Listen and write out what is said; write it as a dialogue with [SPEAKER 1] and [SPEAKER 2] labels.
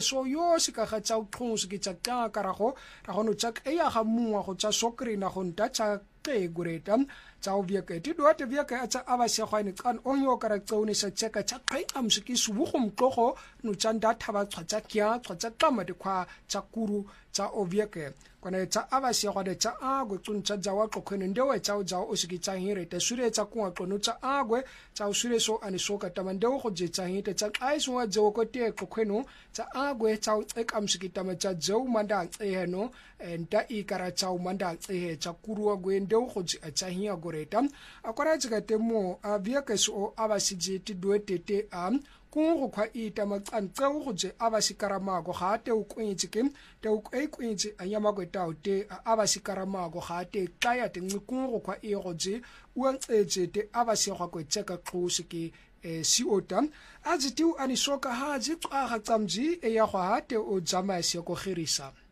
[SPEAKER 1] so yo se ka ga tsa utlhong se ke tsa ka karago ra go no tsa e ya ga mungwa go tsa sokrina go nta tsa ke gureta tsa o vieke ti do te vieke tsa aba se gwane kan onyo kara tsone sa tseka tsa kai am se ke subu go mtlogo no tsa ndata ba tsa kya tsa kama de kwa tsa kuru tsa o vieke kone tsa aba se gwane tsa agwe tsuntsa tsa wa tlokgene ndewe tsa o se ke tsa hire te sure tsa kwa tlono tsa agwe tsa o sure so ani so ka tamandewo go je tsa hite tsa ai so wa je ko te tlokgeno tsa agwe tsa o tseka msikita ma tsa je o manda tseheno enta ikara tsa o manda tsehe tsa kuru wa gwe ndewo go tsa hiya goreta akora tsika temo a vieke so aba se je ti duetete go kwa ita matsantse go je aba sikaramago ga te o kwentse ke te o kwentse a nyama go ta o te aba sikaramago ga te kaya te go kwa e go je o ntsetse te aba se go kwa tseka tlose ke siota a zitiu ani soka ha ji ga tsamji e ya go ha te o jama se go khirisa